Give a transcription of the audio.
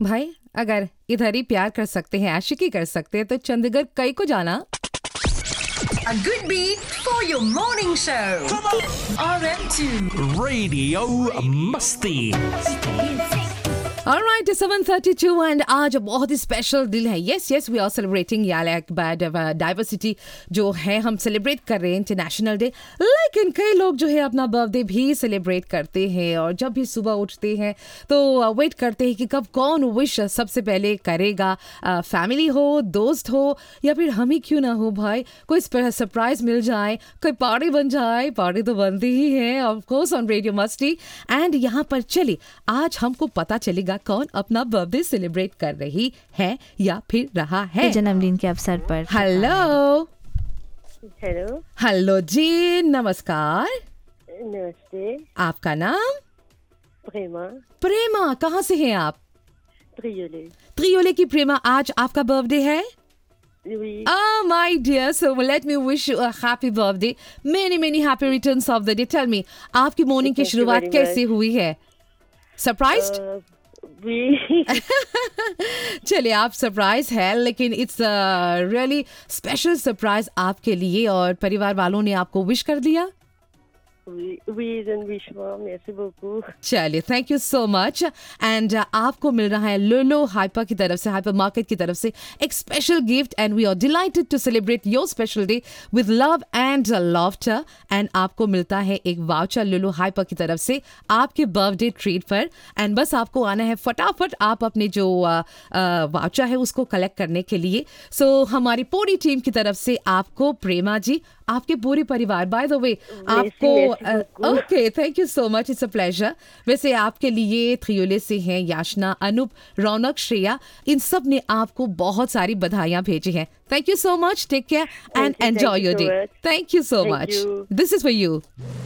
भाई अगर इधर ही प्यार कर सकते हैं, आशिकी कर सकते हैं, तो चंडीगढ़ कई को जाना। A good beat for your morning show. RM2 Radio Musty. Alright, 7:32 and आज बहुत ही स्पेशल दिन है। Yes, we are celebrating diversity जो है हम सेलिब्रेट कर रहे हैं इंटरनेशनल डे। लेकिन कई लोग जो है अपना बर्थडे भी सेलिब्रेट करते हैं और जब भी सुबह उठते हैं तो वेट करते हैं कि कब कौन विश सबसे पहले करेगा। फैमिली हो, दोस्त हो या फिर हम ही क्यों ना हो भाई, कोई सरप्राइज मिल जाए, कोई पार्टी बन जाए। पार्टी तो बनती ही है ऑफ कोर्स ऑन रेडियो मस्ती। एंड यहाँ पर चलिए आज हमको पता चलेगा कौन अपना बर्थडे सेलिब्रेट कर रही है या फिर रहा है जन्मदिन के अवसर पर। हेलो जी, नमस्कार। नमस्ते। आपका नाम? प्रेमा। कहाँ से हैं आप? त्रियोले की प्रेमा, आज आपका बर्थडे है? Oh my dear, so let me wish you a happy birthday, many happy returns of the day. Tell me, आपकी मॉर्निंग की शुरुआत कैसे हुई है? सरप्राइज्ड? चलिए आप सरप्राइज है, लेकिन इट्स रियली स्पेशल सरप्राइज आपके लिए और परिवार वालों ने आपको विश कर दिया। चलिए thank you so much. And आपको मिल रहा है लुलु हाइपर की तरफ से, हाइपर मार्केट की तरफ से एक special gift. And we are delighted to celebrate your special day with love and laughter. And आपको मिलता है एक वाउचर लुलु हाइपर की तरफ से आपके बर्थडे ट्रीट पर। एंड बस आपको आना है फटाफट, आप अपने जो वाउचर है उसको कलेक्ट करने के लिए। सो हमारी पूरी टीम की तरफ से आपको, प्रेमा जी, आपके पूरे परिवार, बाय द वे आपको okay, thank you so much, it's a pleasure. वैसे आपके लिए त्रियोले से हैं याचना, अनूप, रौनक, श्रेया, इन सब ने आपको बहुत सारी बधाइयां भेजी हैं। Thank you so much, take care and enjoy your day. Thank you so much, this is for you.